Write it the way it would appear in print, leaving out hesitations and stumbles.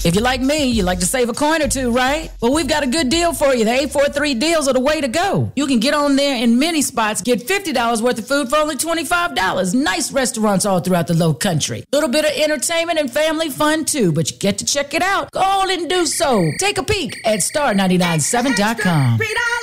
If you're like me, you like to save a coin or two, right? Well, we've got a good deal for you. The 843 deals are the way to go. You can get on there in many spots, get $50 worth of food for only $25. Nice restaurants all throughout the low country. Little bit of entertainment and family fun too, but you get to check it out. Go on and do so. Take a peek at star997.com.